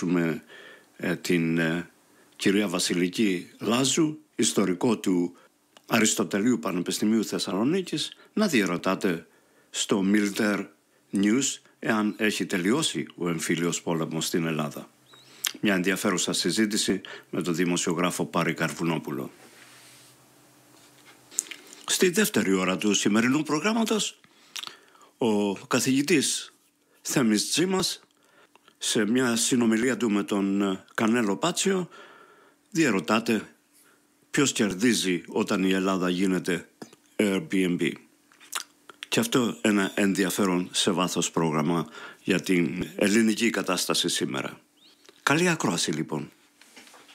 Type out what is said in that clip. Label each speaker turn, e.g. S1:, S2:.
S1: καλέσουμε την κυρία Βασιλική Λάζου, ιστορικό του Αριστοτελείου Πανεπιστημίου Θεσσαλονίκης, να διερωτάτε στο Military News εάν έχει τελειώσει ο εμφύλιος πόλεμος στην Ελλάδα. Μια ενδιαφέρουσα συζήτηση με τον δημοσιογράφο Πάρη Καρβουνόπουλο. Στη δεύτερη ώρα του σημερινού προγράμματος, ο καθηγητής Θέμης Τζίμας, σε μια συνομιλία του με τον Κανέλο Πάτσιο, διερωτάται ποιος κερδίζει όταν η Ελλάδα γίνεται Airbnb. Και αυτό ένα ενδιαφέρον σε βάθος πρόγραμμα για την ελληνική κατάσταση σήμερα. Καλή ακρόαση λοιπόν.